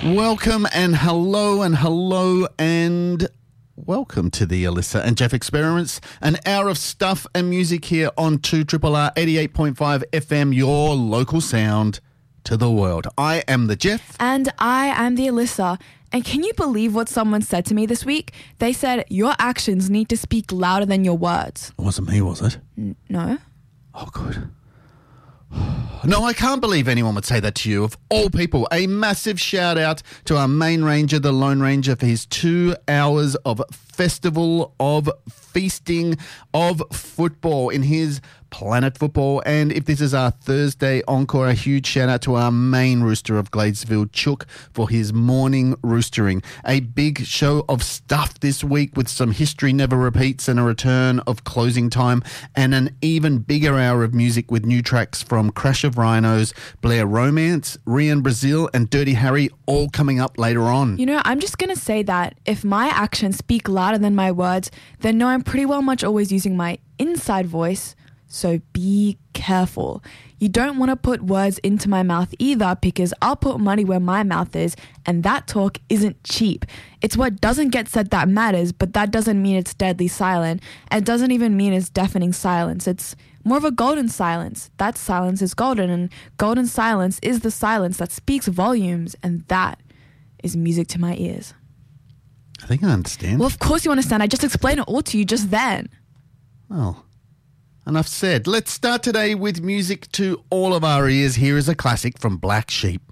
Welcome and hello and welcome to the Alyssa and Jeff Experiments, an hour of stuff and music here on 2RRR 88.5 FM, your local sound to the world. I am the Jeff. And I am the Alyssa. And can you believe what someone said to me this week? They said, your actions need to speak louder than your words. It wasn't me, was it? No. Oh, good. No, I can't believe anyone would say that to you. Of all people, a massive shout out to our main ranger, the Lone Ranger, for his 2 hours of festival of feasting of football in his Planet Football. And if this is our Thursday encore, a huge shout out to our main rooster of Gladesville, Chook, for his morning roostering. A big show of stuff this week with some History Never Repeats and a return of Closing Time, and an even bigger hour of music with new tracks from Crash of Rhinos, Blair Romance, Rian Brazil and Dirty Harry, all coming up later on. You know, I'm just going to say that if my actions speak louder than my words, then no, I'm pretty well much always using my inside voice. So be careful. You don't want to put words into my mouth either, because I'll put money where my mouth is, and that talk isn't cheap. It's what doesn't get said that matters, but that doesn't mean it's deadly silent. And it doesn't even mean it's deafening silence. It's more of a golden silence. That silence is golden, and golden silence is the silence that speaks volumes, and that is music to my ears. I think I understand. Well, of course you understand. I just explained it all to you just then. Well, enough said. Let's start today with music to all of our ears. Here is a classic from Black Sheep.